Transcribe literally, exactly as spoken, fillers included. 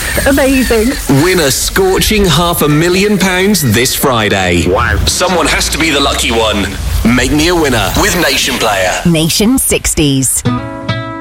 Amazing. Win a scorching half a million pounds this Friday. Wow. Someone has to be the lucky one. Make me a winner with Nation Player. Nation sixties.